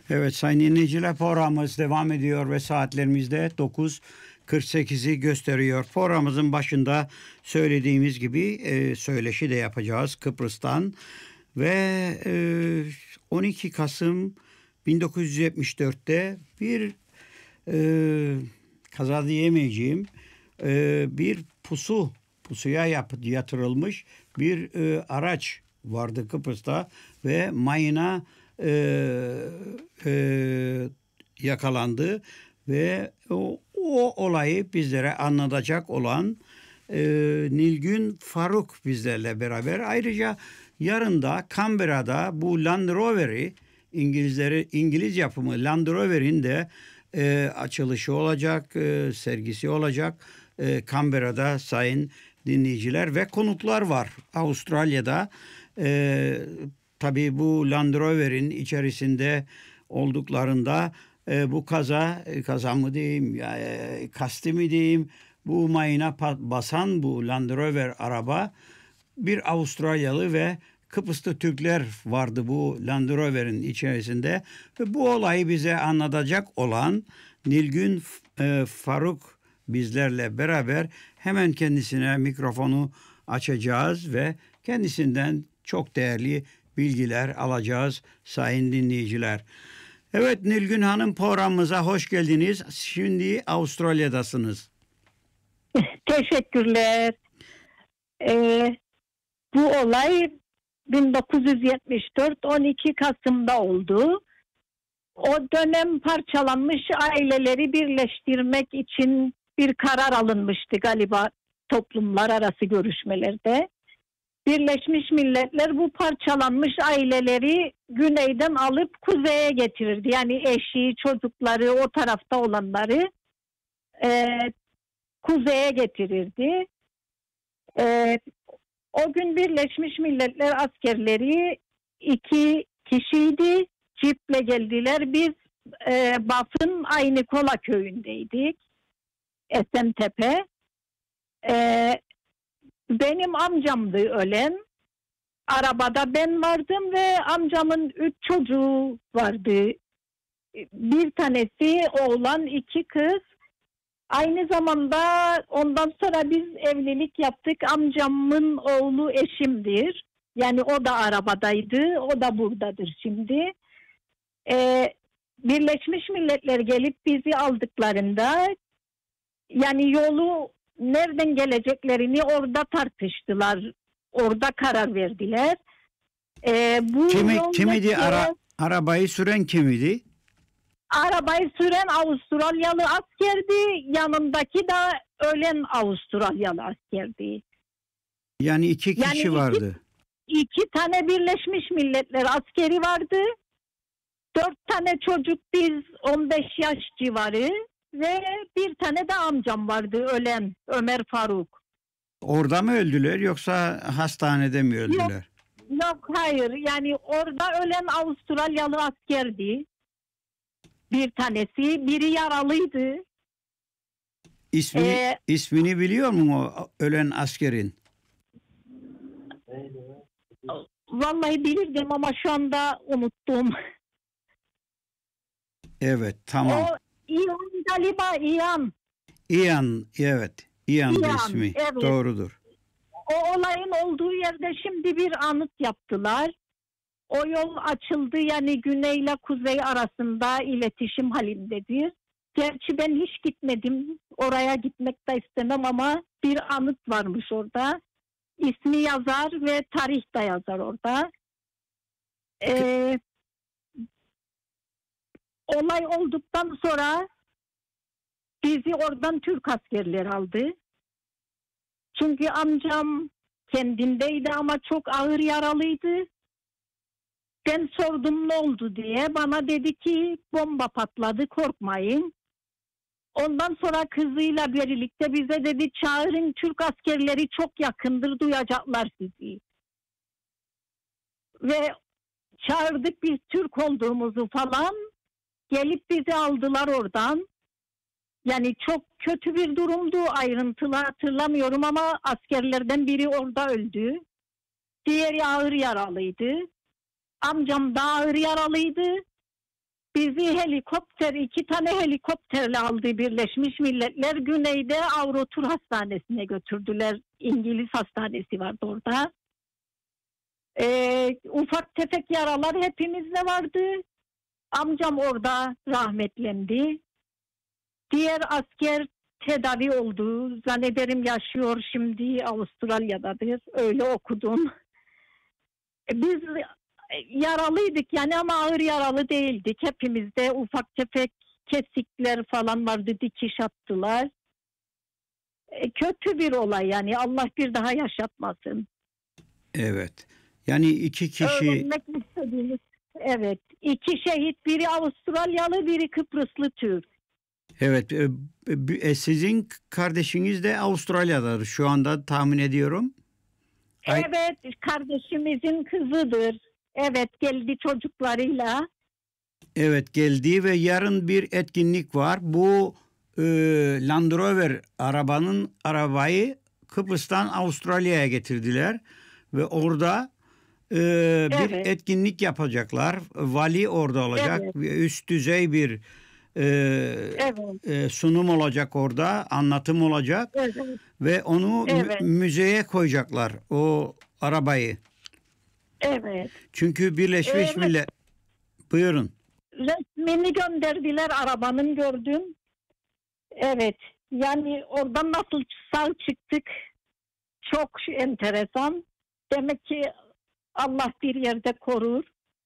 Evet sayın dinleyiciler, programımız devam ediyor ve saatlerimizde 9:48'i gösteriyor. Programımızın başında söylediğimiz gibi söyleşi de yapacağız Kıbrıs'tan ve 12 Kasım 1974'te bir kaza diyemeyeceğim bir pusuya yatırılmış bir araç vardı Kıbrıs'ta ve mayına yakalandı ve o olayı bizlere anlatacak olan Nilgün Faruk bizlerle beraber. Ayrıca yarın da Canberra'da bu Land Rover'i İngiliz yapımı Land Rover'in de açılışı olacak, sergisi olacak Canberra'da sayın dinleyiciler ve konuklar var Avustralya'da. Tabii bu Land Rover'in içerisinde olduklarında bu kaza mı diyeyim, kasti mi diyeyim, bu mayına basan bu Land Rover araba bir Avustralyalı ve Kıbrıslı Türkler vardı bu Land Rover'in içerisinde ve bu olayı bize anlatacak olan Nilgün Faruk bizlerle beraber. Hemen kendisine mikrofonu açacağız ve kendisinden çok değerli bilgiler alacağız sayın dinleyiciler. Evet Nilgün Hanım, programımıza hoş geldiniz. Şimdi Avustralya'dasınız. Teşekkürler. Bu olay 1974 12 Kasım'da oldu. O dönem parçalanmış aileleri birleştirmek için bir karar alınmıştı galiba toplumlar arası görüşmelerde. Birleşmiş Milletler bu parçalanmış aileleri güneyden alıp kuzeye getirirdi. Yani eşi, çocukları, o tarafta olanları kuzeye getirirdi. O gün Birleşmiş Milletler askerleri 2 kişiydi. Ciple geldiler. Biz Baf'ın Aynikola köyündeydik. Esentepe. Benim amcamdı ölen. Arabada ben vardım ve amcamın 3 çocuğu vardı. Bir tanesi oğlan, 2 kız. Aynı zamanda ondan sonra biz evlilik yaptık. Amcamın oğlu eşimdir. Yani o da arabadaydı. O da buradadır şimdi. Birleşmiş Milletler gelip bizi aldıklarında yani yolu nereden geleceklerini orada tartıştılar. Orada karar verdiler. Kimidi arabayı süren kimidi? Arabayı süren Avustralyalı askerdi. Yanındaki de ölen Avustralyalı askerdi. Yani 2 kişi vardı. 2 tane Birleşmiş Milletler askeri vardı. 4 tane çocuk, biz 15 yaş civarı ve bir tane de amcam vardı ölen, Ömer Faruk. Orada mı öldüler yoksa hastanede mi öldüler? Yok hayır, yani orada ölen Avustralyalı askerdi. Bir tanesi, biri yaralıydı. İsmini biliyor musun o ölen askerin? Vallahi bilirdim ama şu anda unuttum. Evet, tamam. O İyan galiba, İyan. İyan, evet. İyan ismi. Evet. Doğrudur. O olayın olduğu yerde şimdi bir anıt yaptılar. O yol açıldı, yani güney ile kuzey arasında iletişim halindedir. Gerçi ben hiç gitmedim. Oraya gitmek de istemem ama bir anıt varmış orada. İsmi yazar ve tarih de yazar orada. Olay olduktan sonra bizi oradan Türk askerleri aldı. Çünkü amcam kendindeydi ama çok ağır yaralıydı. Ben sordum ne oldu diye. Bana dedi ki bomba patladı, korkmayın. Ondan sonra kızıyla birlikte bize dedi çağırın, Türk askerleri çok yakındır, duyacaklar sizi. Ve çağırdık biz Türk olduğumuzu falan. Gelip bizi aldılar oradan. Yani çok kötü bir durumdu, ayrıntılı hatırlamıyorum ama askerlerden biri orada öldü. Diğeri ağır yaralıydı. Amcam da ağır yaralıydı. bizi helikopter, 2 tane helikopterle aldı Birleşmiş Milletler. Güneyde Avrotur Hastanesi'ne götürdüler. İngiliz hastanesi vardı orada. Ufak tefek yaralar hepimizde vardı. Amcam orada rahmetlendi. Diğer asker tedavi oldu. Zannederim yaşıyor şimdi, Avustralya'dadır. Öyle okudum. Biz yaralıydık yani ama ağır yaralı değildik. Hepimizde ufak tefek kesikler falan vardı, dikiş attılar. Kötü bir olay yani, Allah bir daha yaşatmasın. Evet. Yani 2 kişi. Öğrenmek istediğimiz, evet. 2 şehit, biri Avustralyalı, biri Kıbrıslı Türk. Evet. Sizin kardeşiniz de Avustralya'dadır şu anda tahmin ediyorum. Evet, kardeşimizin kızıdır. Evet, geldi çocuklarıyla. Evet, geldi ve yarın bir etkinlik var. Bu Land Rover arabayı Kıbrıs'tan Avustralya'ya getirdiler ve orada bir Evet. etkinlik yapacaklar. Vali orada olacak. Evet. Üst düzey bir Evet. sunum olacak orada, anlatım olacak Evet. ve onu Evet. müzeye koyacaklar o arabayı. Evet. Çünkü Birleşmiş Evet. Milletler. Buyurun. Resmini gönderdiler, arabanın gördüm. Evet. Yani oradan nasıl sağ çıktık? Çok enteresan. Demek ki Allah bir yerde korur.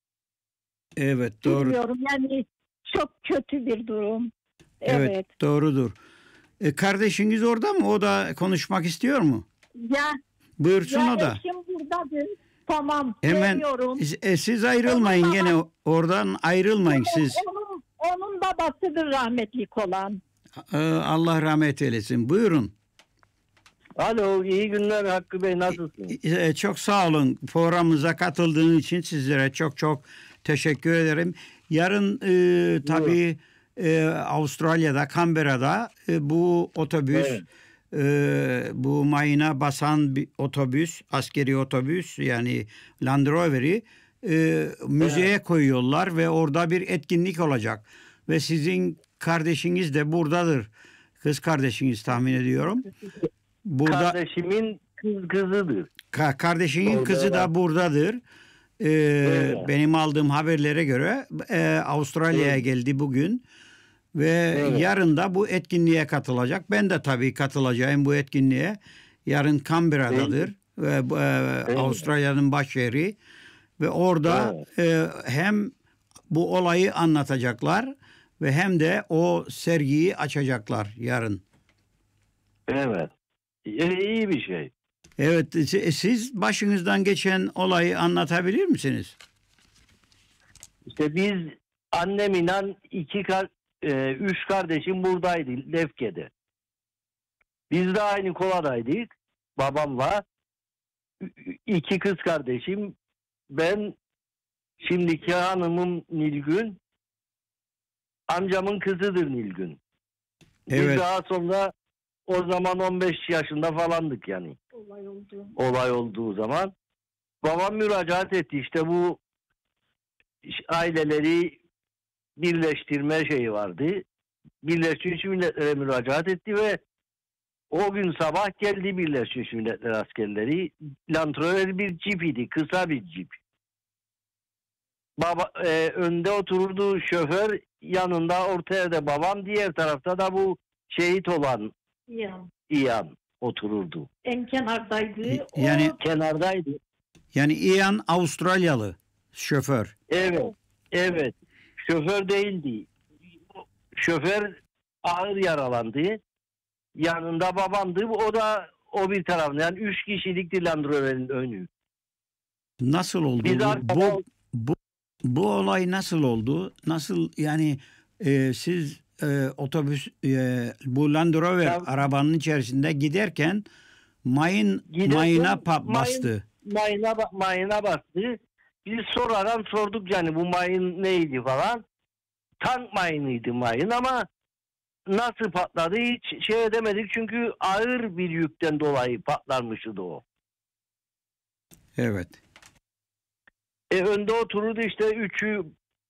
Evet, doğru. Bilmiyorum yani, çok kötü bir durum. Evet, Evet. doğrudur. Kardeşiniz orada mı? O da konuşmak istiyor mu? Ya, Buyursun ya o da. eşim buradadır. Tamam. Hemen Geliyorum. siz ayrılmayın, Onun gene oradan ayrılmayın siz. Onun babasıdır rahmetlik olan. Allah rahmet eylesin. Buyurun. Alo, iyi günler Hakkı Bey, nasılsın? Çok sağ olun programımıza katıldığın için sizlere çok çok teşekkür ederim. Yarın tabii Avustralya'da, Canberra'da bu otobüs, bu mayına basan bir otobüs, askeri otobüs yani Land Rover'i müzeye koyuyorlar ve orada bir etkinlik olacak. Ve sizin kardeşiniz de buradadır. Kız kardeşiniz tahmin ediyorum. Burada Kardeşimin kızıdır. kardeşinin Orada kızı da var. buradadır. Benim aldığım haberlere göre Avustralya'ya geldi bugün ve yarın da bu etkinliğe katılacak. Ben de tabii katılacağım bu etkinliğe. Yarın Canberra'dadır ve Avustralya'nın başşehri ve orada hem bu olayı anlatacaklar ve hem de o sergiyi açacaklar yarın. Evet. İyi bir şey. Evet, siz başınızdan geçen olayı anlatabilir misiniz? İşte biz annemle 3 kardeşim buradaydı Lefke'de. Biz de aynı koladaydık babamla. 2 kız kardeşim, ben, şimdiki hanımım Nilgün, amcamın kızıdır Nilgün. Biz Evet. daha sonra o zaman 15 yaşında falandık yani. Olay olduğu zaman. Babam müracaat etti, işte bu aileleri birleştirme şeyi vardı. Birleşmiş Milletler'e müracaat etti ve o gün sabah geldi Birleşmiş Milletler askerleri. Land Rover bir cip idi, kısa bir cip. Önde otururdu şoför, yanında orta yerde babam, diğer tarafta da bu şehit olan İyan otururdu. En kenardaydı. Yani Kenardaydı. yani Ian Avustralyalı şoför. Evet. Evet. Şoför değildi. Şoför ağır yaralandı. Yanında babamdı. O bir tarafında. Yani 3 kişilikti Land Rover'in önü. Nasıl oldu? Biz arkada... Bu olay nasıl oldu? Nasıl yani siz otobüs bu Land Rover arabanın içerisinde giderken mayına bastı. Mayına bastı. Biz sonradan sorduk yani bu mayın neydi falan. Tank mayınıydı mayın ama nasıl patladı hiç şey edemedik çünkü ağır bir yükten dolayı patlarmıştı o. Evet. Önde otururdu işte 3'ü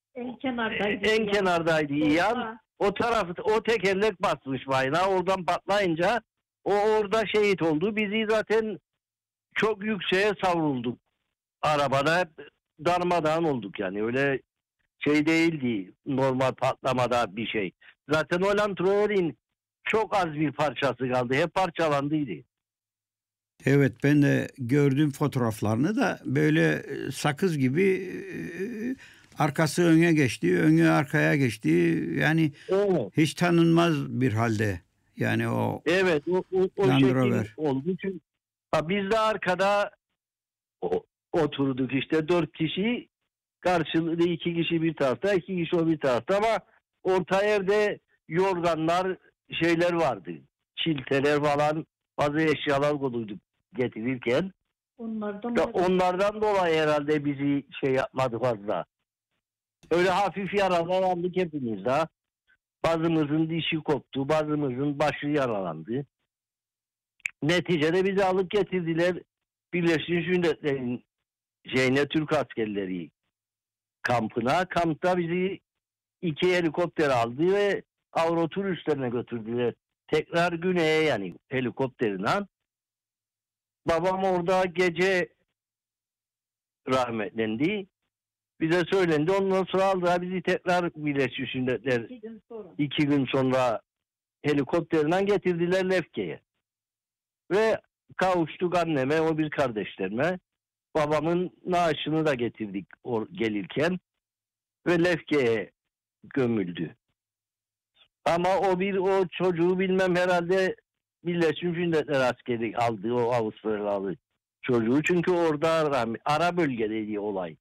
En kenardaydı. En kenardaydı yan. Orta. O tarafı, o tekerlek basmış mayına. Oradan patlayınca o orada şehit oldu. Bizi zaten çok yükseğe savrulduk. Arabada hep darmadağın olduk yani. Öyle şey değildi normal patlamada bir şey. Zaten o Land Rover'in çok az bir parçası kaldı. Hep parçalandıydı. Evet, ben de gördüm fotoğraflarını da böyle sakız gibi arkası öne geçti, önü arkaya geçti. Yani Evet. hiç tanınmaz bir halde. Yani o Evet, o Land şekil Rover. oldu. Çünkü biz de arkada oturduk işte 4 kişi karşılıklı 2 kişi bir tarafta 2 kişi o bir tarafta ama orta yerde yorganlar şeyler vardı. Çilteler falan bazı eşyalar koyduk getirirken. Onlardan dolayı herhalde bizi şey yapmadı fazla. Öyle hafif yaralar aldık hepimiz de. Bazımızın dişi koptu, bazımızın başı yaralandı. Neticede bizi alıp getirdiler Birleşmiş Milletler'in Türk askerleri kampına. Kampta bizi 2 helikopter aldı ve Avrotur üslerine götürdüler. Tekrar güneye yani helikopterinden. Babam orada gece rahmetlendi. Bize söylendi. Ondan sonra aldılar bizi tekrar Birleşmiş Milletler 2 gün sonra helikopterinden getirdiler Lefke'ye. Ve kavuştuk anneme, o bir kardeşlerime. Babamın naaşını da getirdik gelirken. Ve Lefke'ye gömüldü. Ama o çocuğu bilmem herhalde Birleşmiş Milletler askeri aldı o Avustralyalı çocuğu. Çünkü orada ara bölgedeydi olay.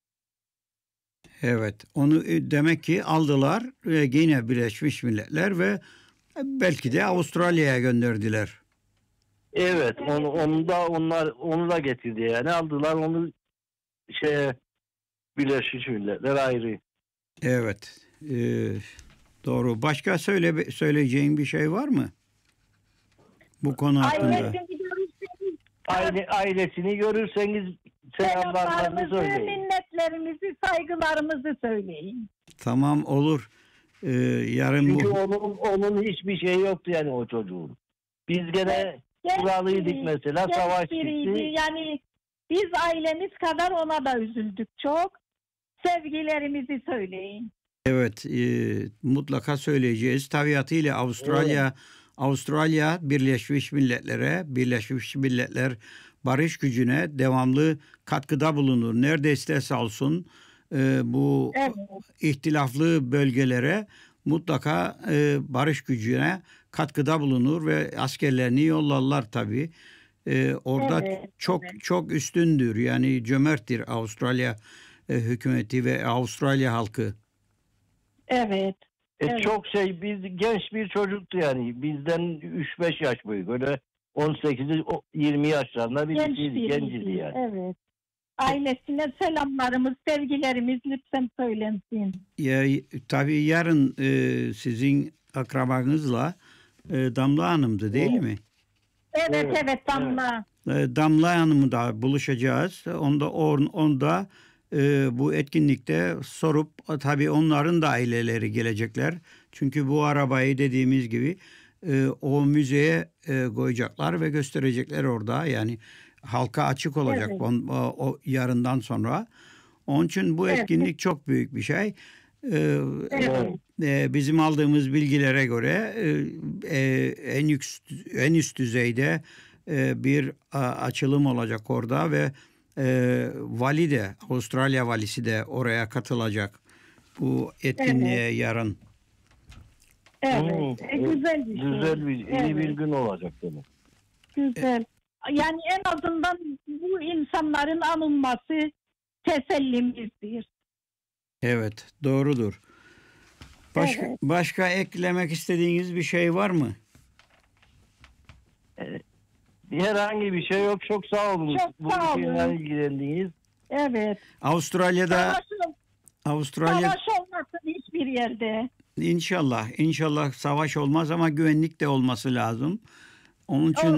evet, onu demek ki aldılar ve yine Birleşmiş Milletler ve belki de Avustralya'ya gönderdiler. Evet, onu da getirdi yani aldılar onu Birleşmiş Milletler ayrı. Evet, doğru. Başka söyleyeceğin bir şey var mı bu konu hakkında? Ailesini görürseniz selamlarını söyleyin. Minnetlerimizi, saygılarımızı söyleyin. Tamam, olur. Yarın Çünkü bu onun hiçbir şey yoktu yani o çocuğun. Biz gene kuralıydık mesela savaş çıktı. Yani biz ailemiz kadar ona da üzüldük çok. Sevgilerimizi söyleyin. evet, mutlaka söyleyeceğiz. Tabiatıyla Avustralya Birleşmiş Milletler barış gücüne devamlı katkıda bulunur. Nerede olsun bu ihtilaflı bölgelere mutlaka barış gücüne katkıda bulunur ve askerlerini yollarlar tabii. Orada çok üstündür. Yani cömerttir Avustralya hükümeti ve Avustralya halkı. Evet. Çok biz genç bir çocuktu yani. Bizden 3-5 yaş büyük. Öyle 18-20 yaşlarında genciydi yani. Evet. Ailesine selamlarımız, sevgilerimiz lütfen söylensin. Tabii yarın sizin akrabanızla Damla Hanım'dı değil mi? Evet Damla. Damla Hanım'la buluşacağız. Onda bu etkinlikte sorup tabii onların da aileleri gelecekler. Çünkü bu arabayı dediğimiz gibi o müzeye koyacaklar ve gösterecekler orada. Yani halka açık olacak o yarından sonra. Onun için bu etkinlik çok büyük bir şey. Bizim aldığımız bilgilere göre en üst düzeyde bir açılım olacak orada ve vali de Avustralya valisi de oraya katılacak bu etkinliğe yarın. Evet. Güzel bir şey. Güzel iyi bir gün olacak demek. Güzel. Yani en azından bu insanların anılması tesellimizdir. Evet, doğrudur. Başka eklemek istediğiniz bir şey var mı? Herhangi bir şey yok. Çok sağ olun. Çok sağ olun. Bu ilgilendiğiniz. Evet. Avustralya savaş olmasın hiçbir yerde. İnşallah savaş olmaz ama güvenlik de olması lazım. Onun için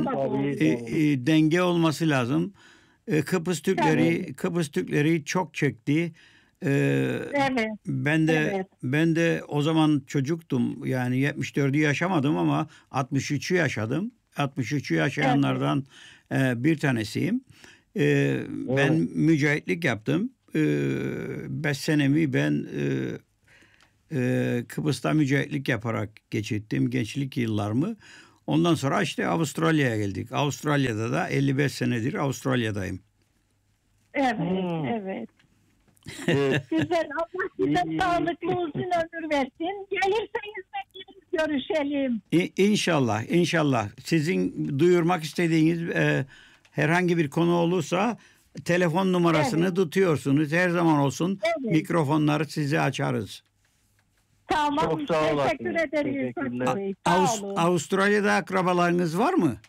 denge olması lazım. Kıbrıs Türkleri çok çekti. Evet. Ben de Evet. ben de o zaman çocuktum. Yani 74'ü yaşamadım ama 63'ü yaşadım. 63'ü yaşayanlardan bir tanesiyim. Ben Evet. mücahitlik yaptım. 5 senemi ben Kıbrıs'ta mücahitlik yaparak geçirdim gençlik yıllarımı. Ondan sonra işte Avustralya'ya geldik. Avustralya'da da 55 senedir Avustralya'dayım. Evet. Hmm. Evet. Evet. Güzel. Allah size İyi. sağlıklı uzun ömür versin. Gelirseniz bekleriz, görüşelim. İnşallah, inşallah. Sizin duyurmak istediğiniz herhangi bir konu olursa telefon numarasını Evet. tutuyorsunuz. Her zaman olsun Evet. mikrofonları size açarız. Tamam. Çok sağ olasın. Teşekkür ederiz. Teşekkürler. Fatih Bey. Sağ olun. Avustralya'da akrabalarınız var mı?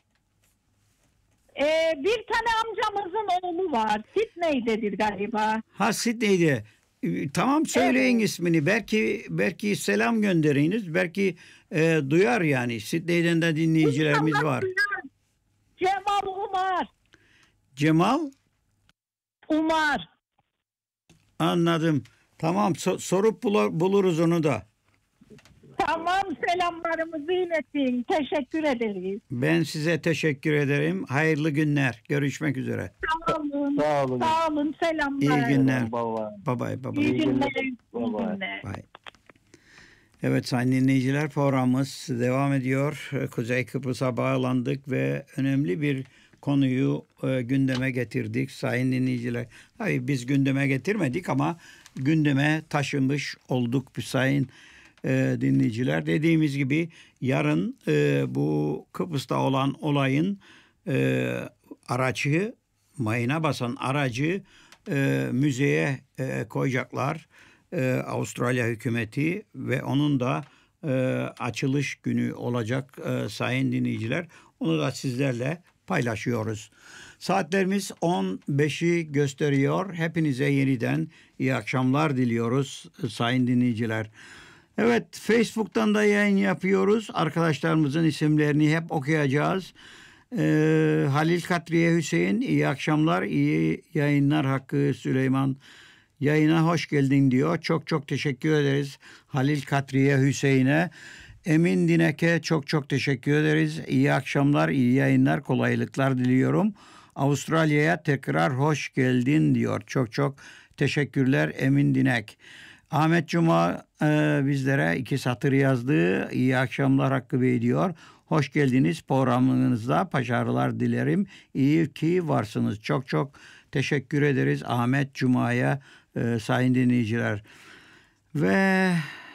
Bir tane amcamızın oğlu var. Sydney'dedir galiba. Ha, Sydney'de. Tamam, söyleyin ismini. Belki selam gönderiniz. Belki duyar yani. Sydney'den de dinleyicilerimiz İnşallah var. duyar. Cemal Umar. Cemal? Umar. Anladım. Tamam, sorup buluruz onu da. Tamam, selamlarımızı iletin. Teşekkür ederiz. Ben size teşekkür ederim. Hayırlı günler. Görüşmek üzere. Sağ olun. Sağ olun. Sağ olun. Selamlar. İyi günler. Baba. Bye bye. Bye İyi bye. günler. Bye İyi bye. günler. Bye. Evet sayın dinleyiciler, programımız devam ediyor. Kuzey Kıbrıs'a bağlandık ve önemli bir konuyu gündeme getirdik sayın dinleyiciler. Hayır, biz gündeme getirmedik ama gündeme taşımış olduk sayın dinleyiciler. Dediğimiz gibi yarın bu Kıbrıs'ta olan olayın aracı, mayına basan aracı müzeye koyacaklar. Avustralya hükümeti ve onun da açılış günü olacak sayın dinleyiciler. Onu da sizlerle paylaşıyoruz. Saatlerimiz 15'i gösteriyor. Hepinize yeniden iyi akşamlar diliyoruz sayın dinleyiciler. Evet, Facebook'tan da yayın yapıyoruz. Arkadaşlarımızın isimlerini hep okuyacağız. Halil Katriye Hüseyin, iyi akşamlar, iyi yayınlar. Hakkı Süleyman, yayına hoş geldin diyor. Çok teşekkür ederiz Halil Katriye Hüseyin'e. Emin Dinek'e çok teşekkür ederiz. İyi akşamlar, iyi yayınlar, kolaylıklar diliyorum. Avustralya'ya tekrar hoş geldin diyor. Çok teşekkürler Emin Dinek. Ahmet Cuma bizlere 2 satır yazdı. İyi akşamlar Hakkı Bey diyor. Hoş geldiniz programınızda. Başarılar dilerim. İyi ki varsınız. Çok teşekkür ederiz Ahmet Cuma'ya sayın dinleyiciler. Ve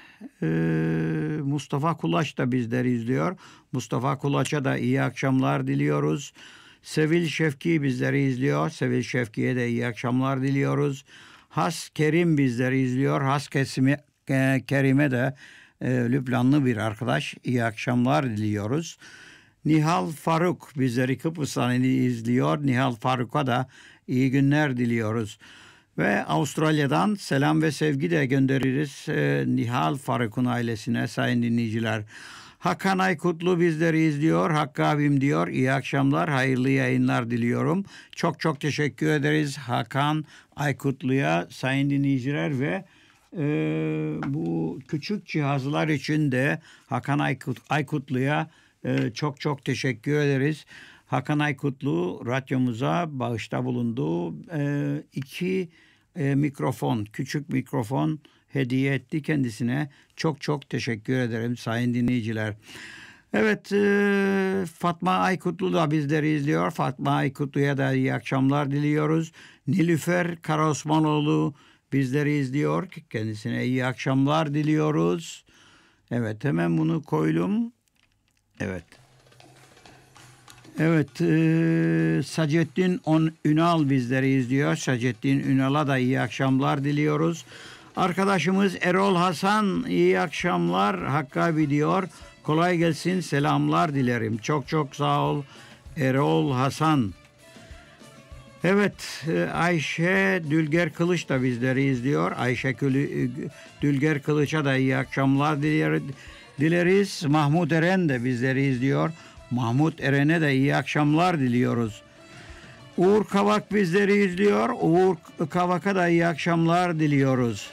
Mustafa Kulaç da bizleri izliyor. Mustafa Kulaç'a da iyi akşamlar diliyoruz. Sevil Şefki bizleri izliyor. Sevil Şefki'ye de iyi akşamlar diliyoruz. Has Kerim bizleri izliyor. Has Kerim'e de Lübnanlı bir arkadaş. İyi akşamlar diliyoruz. Nihal Faruk bizleri Kıbrıs'tan izliyor. Nihal Faruk'a da iyi günler diliyoruz. Ve Avustralya'dan selam ve sevgi de göndeririz Nihal Faruk'un ailesine sayın dinleyiciler. Hakan Aykutlu bizleri izliyor. Hakkı abim diyor. İyi akşamlar, hayırlı yayınlar diliyorum. Çok teşekkür ederiz Hakan Aykutlu'ya sayın dinleyiciler ve bu küçük cihazlar için de Hakan Aykutlu'ya çok teşekkür ederiz. Hakan Aykutlu radyomuza bağışta bulundu. 2 mikrofon, küçük mikrofon hediye etti kendisine. Çok teşekkür ederim sayın dinleyiciler. Evet, Fatma Aykutlu da bizleri izliyor. Fatma Aykutlu'ya da iyi akşamlar diliyoruz. Nilüfer Karaosmanoğlu bizleri izliyor. Kendisine iyi akşamlar diliyoruz. Evet, hemen bunu koydum. Evet. Evet, Sacettin Ünal bizleri izliyor. Sacettin Ünal'a da iyi akşamlar diliyoruz. Arkadaşımız Erol Hasan iyi akşamlar Hakkı abi diyor. Kolay gelsin, selamlar dilerim. Çok sağ ol Erol Hasan. Evet, Ayşe Dülger Kılıç da bizleri izliyor. Ayşe Dülger Kılıç'a da iyi akşamlar dileriz. Mahmut Eren de bizleri izliyor. Mahmut Eren'e de iyi akşamlar diliyoruz. Uğur Kavak bizleri izliyor. Uğur Kavak'a da iyi akşamlar diliyoruz.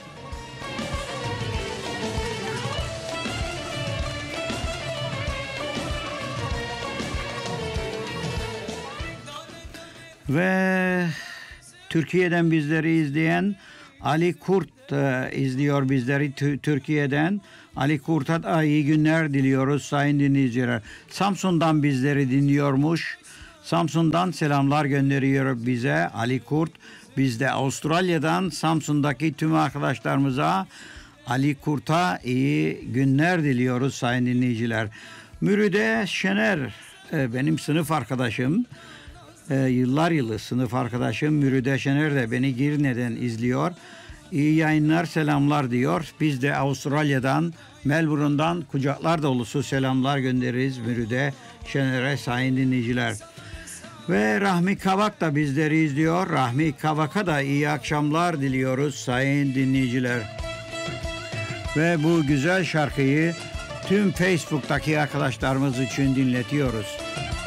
Ve Türkiye'den bizleri izleyen Ali Kurt izliyor bizleri Türkiye'den. Ali Kurt'a da iyi günler diliyoruz sayın dinleyiciler. Samsun'dan bizleri dinliyormuş. Samsun'dan selamlar gönderiyor bize Ali Kurt. Biz de Avustralya'dan Samsun'daki tüm arkadaşlarımıza Ali Kurt'a iyi günler diliyoruz sayın dinleyiciler. Mürüde Şener benim sınıf arkadaşım. Yıllar yılı sınıf arkadaşım Mürüde Şener de beni Girne'den izliyor. İyi yayınlar, selamlar diyor. Biz de Avustralya'dan, Melbourne'dan kucaklar dolusu selamlar göndeririz Mürüde Şener'e sayın dinleyiciler. Ve Rahmi Kavak da bizleri izliyor. Rahmi Kavak'a da iyi akşamlar diliyoruz sayın dinleyiciler. Ve bu güzel şarkıyı tüm Facebook'taki arkadaşlarımız için dinletiyoruz.